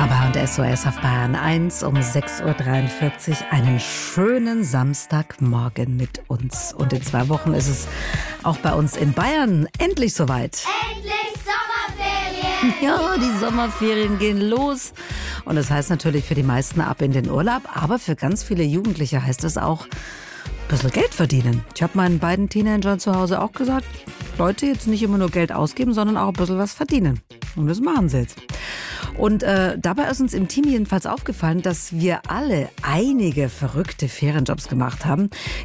Aber und SOS auf Bayern 1 um 6.43 Uhr. Einen schönen Samstagmorgen mit uns. Und in 2 Wochen ist es auch bei uns in Bayern endlich soweit. Endlich Sommerferien! Ja, die Sommerferien gehen los. Und das heißt natürlich für die meisten ab in den Urlaub. Aber für ganz viele Jugendliche heißt es auch ein bisschen Geld verdienen. Ich habe meinen beiden Teenagern zu Hause auch gesagt, Leute, jetzt nicht immer nur Geld ausgeben, sondern auch ein bisschen was verdienen. Und das machen sie jetzt. Und dabei ist uns im Team jedenfalls aufgefallen, dass wir alle einige verrückte Ferienjobs gemacht haben,